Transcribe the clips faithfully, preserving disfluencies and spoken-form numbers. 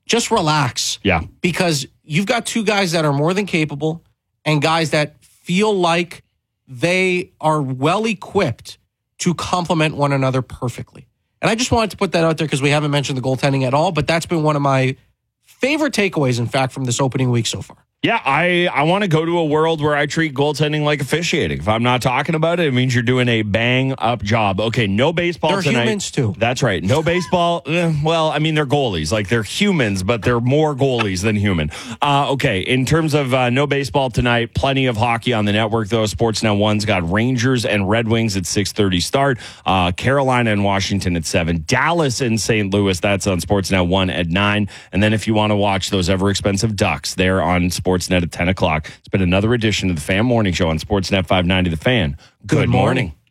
just relax. Yeah. Because you've got two guys that are more than capable and guys that feel like they are well equipped to complement one another perfectly. And I just wanted to put that out there because we haven't mentioned the goaltending at all, but that's been one of my favorite takeaways, in fact, from this opening week so far. Yeah, I, I want to go to a world where I treat goaltending like officiating. If I'm not talking about it, it means you're doing a bang-up job. Okay, no baseball they're tonight. They're humans, too. That's right. No baseball. eh, well, I mean, they're goalies. Like, they're humans, but they're more goalies than human. Uh, okay, in terms of uh, no baseball tonight, plenty of hockey on the network, though. Sportsnet one's got Rangers and Red Wings at six thirty start. Uh, Carolina and Washington at seven. Dallas and Saint Louis, that's on Sportsnet one at nine. And then if you want to watch those ever-expensive Ducks, they're on Sportsnet at ten o'clock. It's been another edition of the Fan Morning Show on Sportsnet five ninety The Fan. Good, Good morning. morning.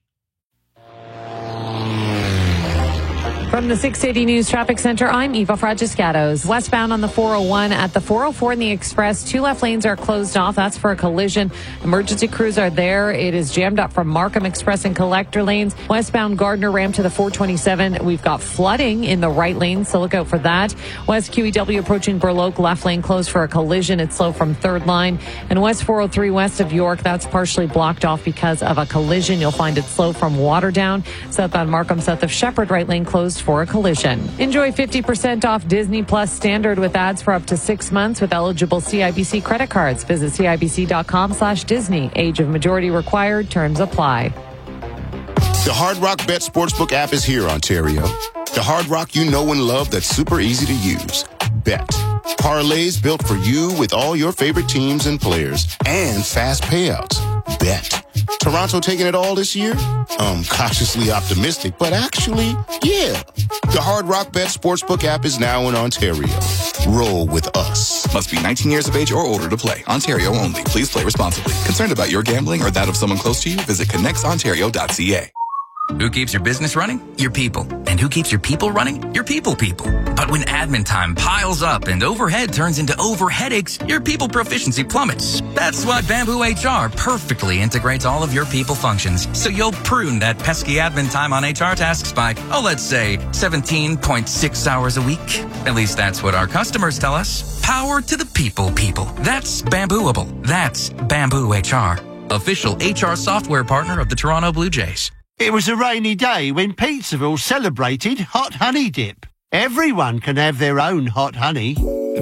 From the six eighty News Traffic Center, I'm Eva Fragiscatos. Westbound on the four oh one at the four oh four in the Express. Two left lanes are closed off. That's for a collision. Emergency crews are there. It is jammed up from Markham Express and collector lanes. Westbound Gardner ramp to the four twenty-seven. We've got flooding in the right lane, so look out for that. West Q E W approaching Burloak, left lane closed for a collision. It's slow from third line. And West four oh three west of York, that's partially blocked off because of a collision. You'll find it slow from Waterdown. Southbound Markham, south of Shepherd, right lane closed for a collision. Enjoy fifty percent off Disney Plus Standard with ads for up to six months with eligible C I B C credit cards. Visit cibc.com slash Disney. Age of majority required. Terms apply. The Hard Rock Bet Sportsbook app is here, Ontario. The Hard Rock you know and love that's super easy to use. Bet. Parlays built for you with all your favorite teams and players. And fast payouts. Bet. Toronto taking it all this year? Um, cautiously optimistic, but actually, yeah. The Hard Rock Bet Sportsbook app is now in Ontario. Roll with us. Must be nineteen years of age or older to play. Ontario only. Please play responsibly. Concerned about your gambling or that of someone close to you? Visit connects ontario dot c a. Who keeps your business running? Your people. And who keeps your people running? Your people people. But when admin time piles up and overhead turns into over headaches, your people proficiency plummets. That's why Bamboo H R perfectly integrates all of your people functions. So you'll prune that pesky admin time on H R tasks by, oh, let's say seventeen point six hours a week. At least that's what our customers tell us. Power to the people people. That's Bambooable. That's Bamboo H R. Official H R software partner of the Toronto Blue Jays. It was a rainy day when Pizzaville celebrated Hot Honey Dip. Everyone can have their own hot honey.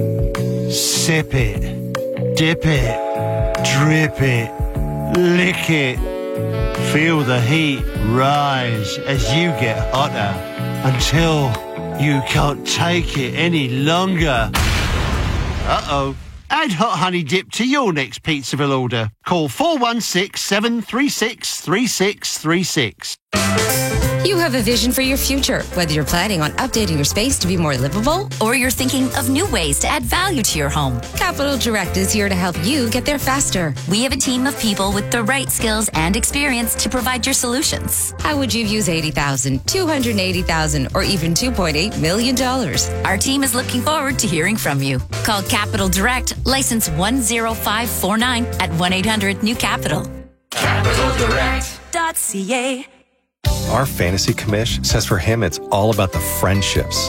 Sip it, dip it, drip it, lick it. Feel the heat rise as you get hotter until you can't take it any longer. Uh-oh. Add Hot Honey Dip to your next Pizzaville order. Call four one six, seven three six, three six three six. You have a vision for your future, whether you're planning on updating your space to be more livable or you're thinking of new ways to add value to your home. Capital Direct is here to help you get there faster. We have a team of people with the right skills and experience to provide your solutions. How would you use eighty thousand dollars, two hundred eighty thousand dollars, or even two point eight million dollars? Our team is looking forward to hearing from you. Call Capital Direct, license one zero five four nine at one eight hundred new capital. capital direct dot c a. Our fantasy commish says for him it's all about the friendships.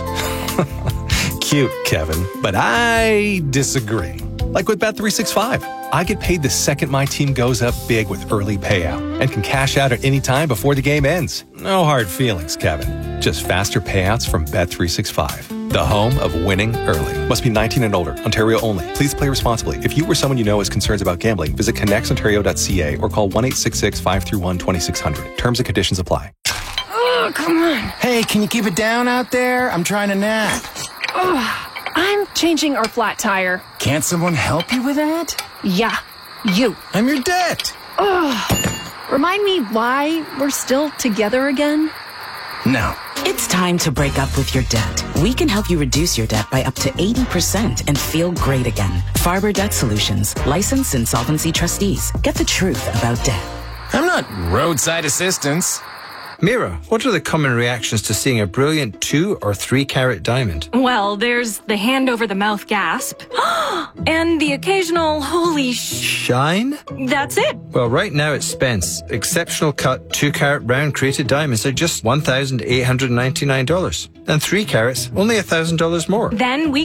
Cute, Kevin, but I disagree. Like with Bet three sixty-five, I get paid the second my team goes up big with early payout and can cash out at any time before the game ends. No hard feelings, Kevin. Just faster payouts from Bet three sixty-five. The home of winning early. Must be nineteen and older. Ontario only. Please play responsibly. If you or someone you know has concerns about gambling, visit connects ontario dot c a or call one eight six six, five three one, two six zero zero. Terms and conditions apply. Oh, come on. Hey, can you keep it down out there? I'm trying to nap. Oh, I'm changing our flat tire. Can't someone help you with that? Yeah, you. I'm your debt. Oh, remind me why we're still together again? No. It's time to break up with your debt. We can help you reduce your debt by up to eighty percent and feel great again. Farber Debt Solutions, licensed insolvency trustees. Get the truth about debt. I'm not roadside assistance. Mira, what are the common reactions to seeing a brilliant two or three carat diamond? Well, there's the hand over the mouth gasp and the occasional holy sh... Shine? That's it. Well, right now at Spence, exceptional cut two carat round crated diamonds are just one thousand eight hundred ninety-nine dollars. And three carats, only one thousand dollars more. Then we